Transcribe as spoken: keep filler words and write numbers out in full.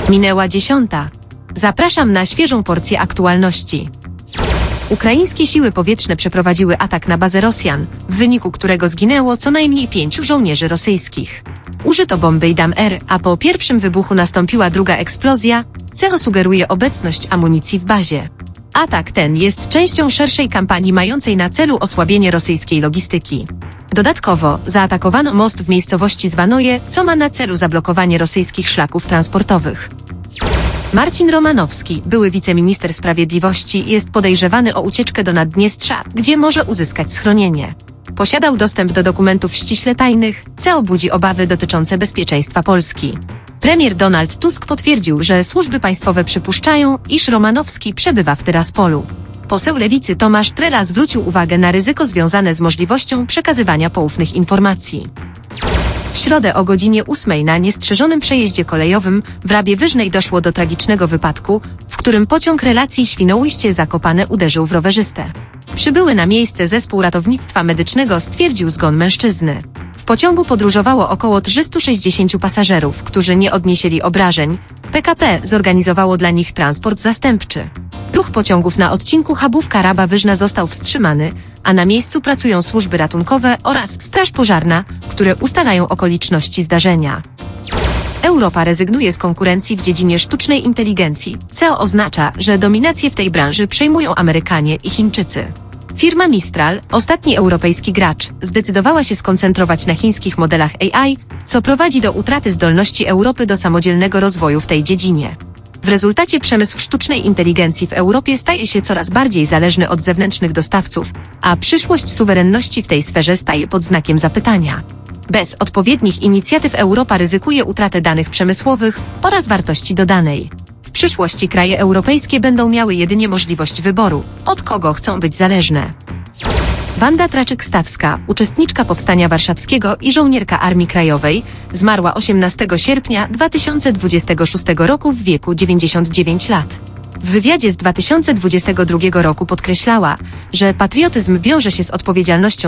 Minęła dziesiąta. Zapraszam na świeżą porcję aktualności. Ukraińskie siły powietrzne przeprowadziły atak na bazę Rosjan, w wyniku którego zginęło co najmniej pięciu żołnierzy rosyjskich. Użyto bomby I D A M R, a po pierwszym wybuchu nastąpiła druga eksplozja, co sugeruje obecność amunicji w bazie. Atak ten jest częścią szerszej kampanii mającej na celu osłabienie rosyjskiej logistyki. Dodatkowo zaatakowano most w miejscowości Zwanoje, co ma na celu zablokowanie rosyjskich szlaków transportowych. Marcin Romanowski, były wiceminister sprawiedliwości, jest podejrzewany o ucieczkę do Naddniestrza, gdzie może uzyskać schronienie. Posiadał dostęp do dokumentów ściśle tajnych, co budzi obawy dotyczące bezpieczeństwa Polski. Premier Donald Tusk potwierdził, że służby państwowe przypuszczają, iż Romanowski przebywa w Tyraspolu. Poseł Lewicy Tomasz Trela zwrócił uwagę na ryzyko związane z możliwością przekazywania poufnych informacji. W środę o godzinie ósmej na niestrzeżonym przejeździe kolejowym w Rabie Wyżnej doszło do tragicznego wypadku, w którym pociąg relacji Świnoujście-Zakopane uderzył w rowerzystę. Przybyły na miejsce zespół ratownictwa medycznego stwierdził zgon mężczyzny. W pociągu podróżowało około trzystu sześćdziesięciu pasażerów, którzy nie odnieśli obrażeń. P K P zorganizowało dla nich transport zastępczy. Ruch pociągów na odcinku Chabówka-Raba Wyżna został wstrzymany, a na miejscu pracują służby ratunkowe oraz straż pożarna, które ustalają okoliczności zdarzenia. Europa rezygnuje z konkurencji w dziedzinie sztucznej inteligencji, co oznacza, że dominację w tej branży przejmują Amerykanie i Chińczycy. Firma Mistral, ostatni europejski gracz, zdecydowała się skoncentrować na chińskich modelach A I, co prowadzi do utraty zdolności Europy do samodzielnego rozwoju w tej dziedzinie. W rezultacie przemysł sztucznej inteligencji w Europie staje się coraz bardziej zależny od zewnętrznych dostawców, a przyszłość suwerenności w tej sferze staje pod znakiem zapytania. Bez odpowiednich inicjatyw Europa ryzykuje utratę danych przemysłowych oraz wartości dodanej. W przyszłości kraje europejskie będą miały jedynie możliwość wyboru, od kogo chcą być zależne. Wanda Traczyk-Stawska, uczestniczka Powstania Warszawskiego i żołnierka Armii Krajowej, zmarła osiemnastego sierpnia dwa tysiące dwudziestego szóstego roku w wieku dziewięćdziesięciu dziewięciu lat. W wywiadzie z dwa tysiące dwudziestego drugiego roku podkreślała, że patriotyzm wiąże się z odpowiedzialnością